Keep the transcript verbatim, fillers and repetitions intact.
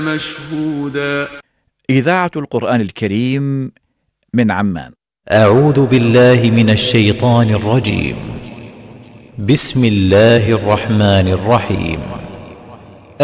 مشهودا. إذاعة القرآن الكريم من عمان. أعوذ بالله من الشيطان الرجيم. بسم الله الرحمن الرحيم.